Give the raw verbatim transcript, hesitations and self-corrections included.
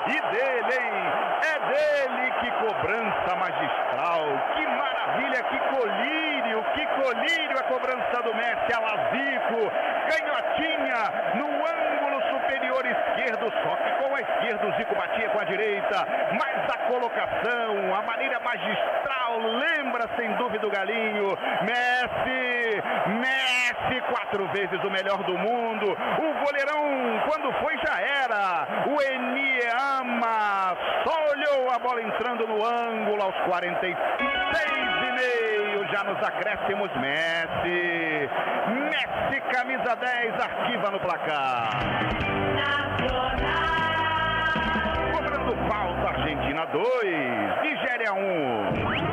E dele, hein? É dele, que cobrança magistral. Que maravilha, que colírio, que colírio a cobrança do Messi. Alazico, canhotinha no ângulo superior esquerdo, só que com a esquerda o Zico batia com a direita, mas a colocação, a maneira magistral, lembra sem dúvida o Galinho. Messi, Messi, quatro vezes o melhor do mundo. O goleirão, quando foi, já era. O Eniama só olhou a bola entrando no ângulo aos quarenta e seis e meio, já nos acréscimos. Messi, Messi, camisa dez, arquiva no placar. Cobrando falta, Argentina dois, Nigéria um.